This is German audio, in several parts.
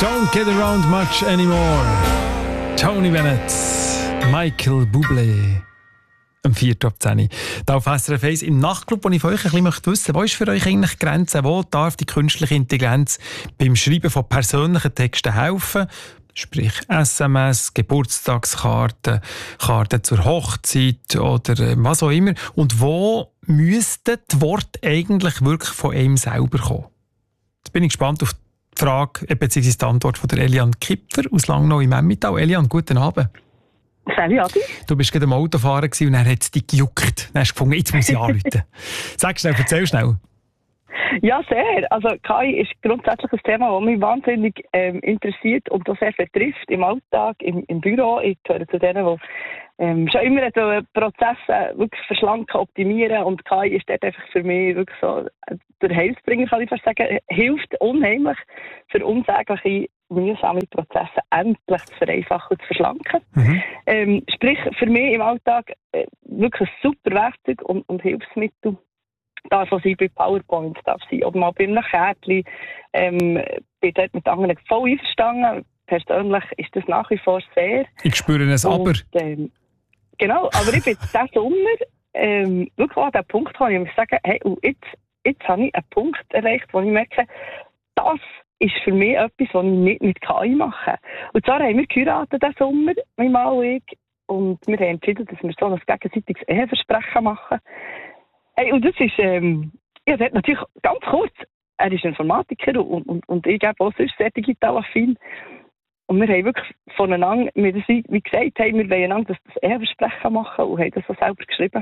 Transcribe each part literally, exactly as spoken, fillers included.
Don't get around much anymore. Tony Bennett, Michael Bublé. Am vierten ab zehn. Da auf S R F eins im Nachtclub, wo ich von euch ein bisschen wissen möchte, wo ist für euch eigentlich die Grenze? Wo darf die künstliche Intelligenz beim Schreiben von persönlichen Texten helfen? Sprich S M S, Geburtstagskarten, Karten zur Hochzeit oder was auch immer. Und wo müssten die Worte eigentlich wirklich von einem selber kommen? Jetzt bin ich gespannt auf die Frage bzw. die Antwort von der Eliane Kipfer aus Langnau im Emmental. Eliane, guten Abend. Salut, Adi. Du bist gerade am Autofahren und dann hat es dich gejuckt. Dann hast du gefunden, jetzt muss ich anrufen. Sag schnell, erzähl schnell. Ja, sehr. Also K I ist grundsätzlich ein Thema, das mich wahnsinnig ähm, interessiert und das sehr betrifft im Alltag, im, im Büro. Ich gehöre zu denen, die ähm, schon immer so Prozesse wirklich verschlanken, optimieren, und K I ist dort einfach für mich wirklich so der Heilsbringer, kann ich fast sagen. Hilft unheimlich, für unsägliche, mühsame Prozesse endlich zu vereinfachen und zu verschlanken. Mhm. Ähm, sprich, für mich im Alltag äh, wirklich ein super Werkzeug und, und Hilfsmittel. Das, was ich bei PowerPoint darf sein, oder mal bei einem Kärtchen, ähm, bin dort mit anderen voll einverstanden. Persönlich ist das nach wie vor sehr. Ich spüre es aber. Und, ähm, genau, aber ich bin diesen Sommer ähm, wirklich an den Punkt gekommen, wo ich sage, hey, jetzt, jetzt habe ich einen Punkt erreicht, wo ich merke, das ist für mich etwas, was ich nicht mit K I mache. Und zwar haben wir geheiratet diesen Sommer, mein Mann und ich, und wir haben entschieden, dass wir so ein gegenseitiges Eheversprechen machen. Hey, und das ist, ähm, ja, das hat natürlich ganz kurz, er ist Informatiker und, und, und ich gebe auch sonst sehr digital affin. Und wir haben wirklich voneinander, wir das, wie gesagt, hey, wir wollen einander das Eheversprechen machen und haben das auch selber geschrieben.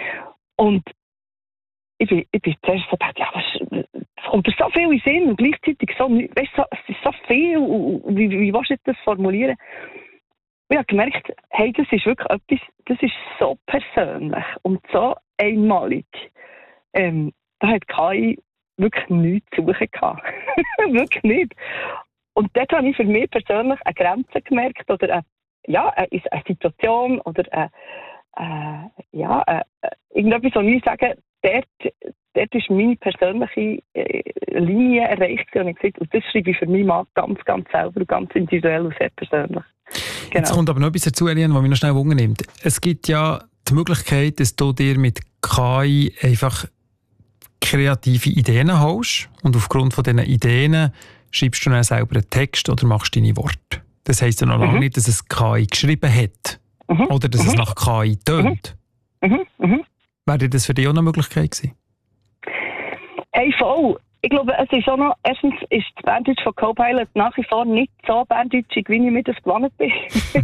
Und ich bin, ich bin zuerst so gedacht, ja, was, es kommt so viel in den Sinn und gleichzeitig so, weißt, so, es ist so viel, und, wie, wie willst du das formulieren? Und ich habe gemerkt, hey, das ist wirklich etwas, das ist so persönlich und so einmalig. Ähm, da hat K I wirklich nichts zu suchen gehabt. Wirklich nicht. Und dort habe ich für mich persönlich eine Grenze gemerkt, oder eine, ja, eine, eine Situation, oder eine, äh, ja, äh, irgendetwas, wo ich sage, dort, dort ist meine persönliche äh, Linie erreicht und ich gesagt, und das schreibe ich für mich mal ganz, ganz selber und ganz individuell und sehr persönlich. Genau. Jetzt kommt aber noch etwas dazu, Eliane, was mich noch schnell wundernimmt. Es gibt ja die Möglichkeit, dass du dir mit K I einfach kreative Ideen holst und aufgrund von diesen Ideen schreibst du dann selber einen Text oder machst deine Worte. Das heisst ja noch lange mhm. nicht, dass es K I geschrieben hat mhm. oder dass mhm. es nach K I tönt. Mhm. Mhm. Wäre das für dich auch eine Möglichkeit gewesen? Hey, voll. Ich glaube, es ist auch noch, erstens ist das Berndeutsch von Copilot nach wie vor nicht so berndeutschig, wie ich mir das gewohnt bin.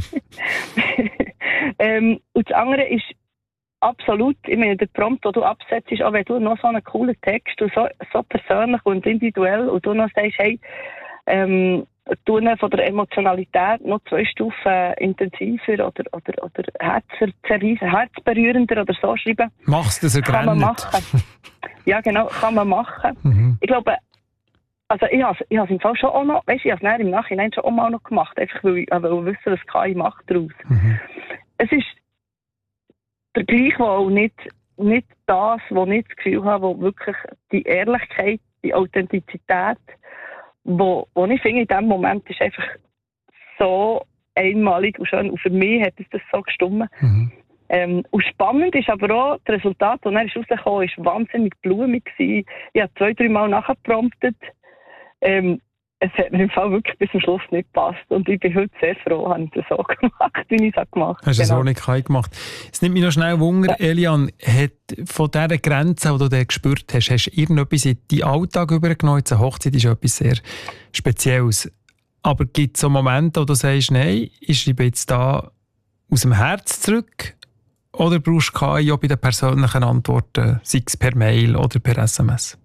ähm, und das andere ist absolut, ich meine, der Prompt, den du absetzt, ist auch wenn du noch so einen coolen Text und so, so persönlich und individuell und du noch sagst, hey, ähm, du von der Emotionalität noch zwei Stufen intensiver oder, oder, oder herzzerreissen, herzberührender oder so schreiben. Machst du das kann man machen. Ja, genau, kann man machen. Mhm. Ich glaube, also ich habe ich es im Fall schon auch noch, weißt du, ich habe es im Nachhinein schon auch mal noch gemacht, einfach weil ich, weil ich wissen, was K I macht daraus. Mhm. Es ist der gleiche, wo auch nicht, nicht das, wo ich das Gefühl habe, wo wirklich die Ehrlichkeit, die Authentizität, wo, wo ich finde, in diesem Moment ist einfach so einmalig und schön. Und für mich hat es das so gestimmt. Mhm. Ähm, und spannend ist aber auch, das Resultat, das dann rausgekommen ist, wahnsinnig blumig gewesen. Ich habe zwei, drei Mal nachgepromptet. Ähm, es hat mir im Fall wirklich bis zum Schluss nicht gepasst. Und ich bin heute sehr froh, habe ich das so gemacht, wie ich es gemacht habe. Hast du genau. das auch nicht K I gemacht? Es nimmt mich noch schnell Wunder, ja. Eliane, hat von dieser Grenze, die du da gespürt hast, hast du irgendetwas in deinen Alltag übergenommen? Eine Hochzeit ist etwas sehr Spezielles. Aber gibt es so Momente, wo du sagst, nein, ich schreibe jetzt da aus dem Herz zurück? Oder brauchst du K I auch bei den persönlichen Antworten, sei es per Mail oder per S M S?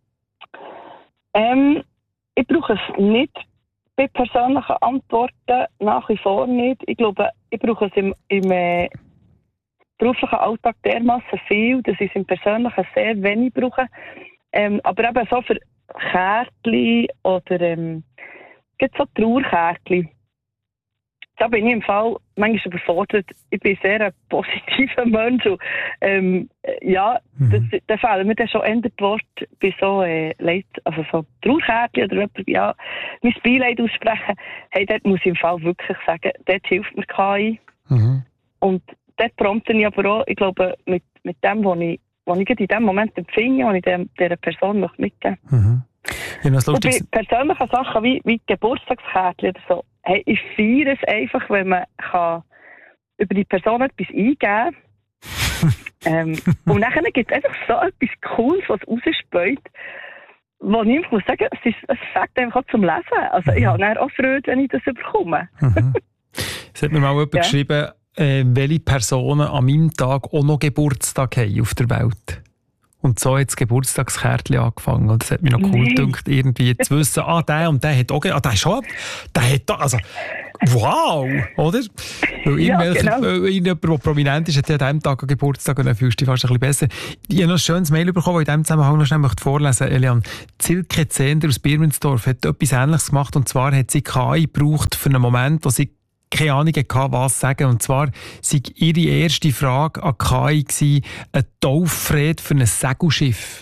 Ähm, ich brauche es nicht bei persönlichen Antworten, nach wie vor nicht. Ich glaube, ich brauche es im, im äh, beruflichen Alltag dermassen viel, dass ich es im persönlichen sehr wenig brauche. Ähm, aber eben so für Kärtchen oder ähm, so Trauerkärtchen. da bin ich im Fall manchmal überfordert. Ich bin sehr ein positiver Mensch. Und, ähm, ja, mhm. da fehlen mir dann schon Ende die Worte bei so äh, Leid, also so Trauerkärtchen oder jemand, ja, mein Beileid aussprechen. Hey, dort muss ich im Fall wirklich sagen, dort hilft mir K I. Mhm. Und dort prompte ich aber auch, ich glaube, mit, mit dem, was ich, was ich in dem Moment empfinde, was ich dem, dieser Person noch mitgeben möchte. Mhm. Ja, und bei persönlichen Sachen wie, wie Geburtstagskärtchen oder so, hey, ich feiere es einfach, wenn man kann über die Person etwas eingeben kann. ähm, und dann gibt es einfach so etwas Cooles, was rausspäut, wo ich einfach muss sagen, es, ist, es fängt einfach auch zum Lesen. Also ich habe dann auch Freude, wenn ich das bekomme. Mhm. Es hat mir mal jemand ja. geschrieben, äh, welche Personen an meinem Tag auch noch Geburtstag haben auf der Welt. Und so hat das Geburtstagskärtchen angefangen. Und das hat mich noch cool gedacht, irgendwie zu wissen, ah, der und der hat auch, ah, der ist schon, der hat da, also, wow, oder? Weil ja, genau. Irgendjemand, der prominent ist, hat ja an diesem Tag einen Geburtstag und dann fühlst du dich fast ein bisschen besser. Ich habe noch ein schönes Mail bekommen, das ich in diesem Zusammenhang noch schnell vorlesen möchte. Elian, Silke Zehnder aus Birmensdorf hat etwas Ähnliches gemacht, und zwar hat sie K I gebraucht für einen Moment, wo sie keine Ahnung hatte, was sagen. Und zwar war ihre erste Frage an K I gewesen, eine Tauffrede für ein Segelschiff.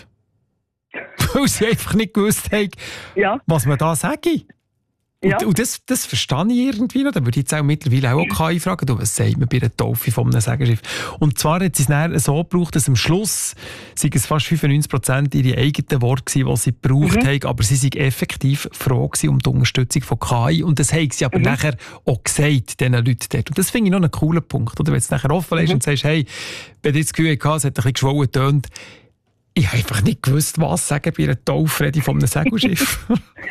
Weil sie einfach nicht gewusst haben, ja. was man da sage. Ja. Und, und das, das verstehe ich irgendwie noch. Da würde ich jetzt auch mittlerweile auch K I fragen, du, was sagt man bei einer Taufe von einem Segelschiff? Und zwar hat sie es dann so gebraucht, dass am Schluss sind es fast fünfundneunzig Prozent ihre eigenen Worte gewesen, die sie gebraucht mhm. haben, aber sie sind effektiv froh gewesen um die Unterstützung von K I, und das haben sie aber mhm. nachher auch gesagt, diesen Leuten dort. Und das finde ich noch einen coolen Punkt. Oder? Wenn du es nachher offen lässt mhm. und sagst, hey, wenn du jetzt das Gefühl hast, es hat ein bisschen geschwollen getönt, ich habe einfach nicht gewusst, was sagen bei einer Taufrede von einem Segelschiff.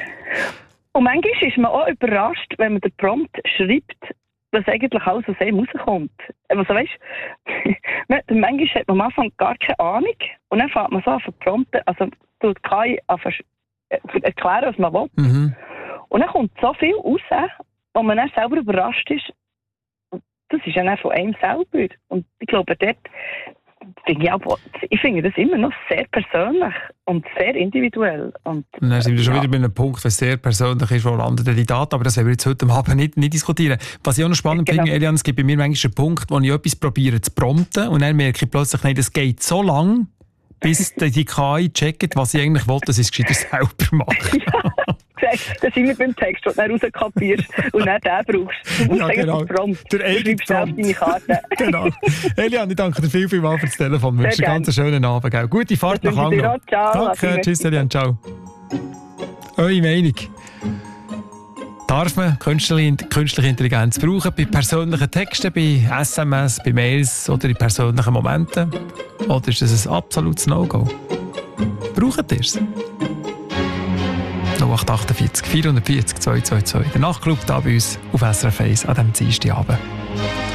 Und manchmal ist man auch überrascht, wenn man den Prompt schreibt, was eigentlich alles aus einem rauskommt. Also weißt, manchmal hat man am Anfang gar keine Ahnung und dann fängt man so an zu prompten, also tut K I an erklären, was man will. Mhm. Und dann kommt so viel raus, wo man dann selber überrascht ist. Und das ist ja dann von einem selber. Und ich glaube, dort finde ich, auch, ich finde das immer noch sehr persönlich und sehr individuell. Und, und dann sind wir schon ja. wieder bei einem Punkt, was sehr persönlich ist, wo landet die Daten, aber das werden wir jetzt heute Abend nicht, nicht diskutieren. Was ich auch noch spannend genau. finde, Elian, es gibt bei mir manchmal einen Punkt, wo ich etwas probiere zu prompten und dann merke ich plötzlich, nein, das geht so lang, bis die K I checkt, was ich eigentlich wollte, dass ich es gescheiter selber mache. Ja, das sind wir beim Text, den du dann rauskopierst und dann den brauchst. Du musst ja, genau. den Prompt. Der eigene Prompt. Deine Karte. Genau. Elian, ich danke dir viel, viel mal für das Telefon. Ich wünsche dir einen ganz schönen Abend. Gell? Gute Fahrt nach Langnau. Danke, tschüss Elian, ciao. Eure Meinung? Darf man künstliche Intelligenz brauchen bei persönlichen Texten, bei S M S, bei Mails oder in persönlichen Momenten? Oder ist das ein absolutes No-Go? Braucht ihr es? null acht achtundvierzig vierhundertvierzig zweihundertzweiundzwanzig. Der Nachtclub hier bei uns auf S R F eins an diesem Dienstagabend.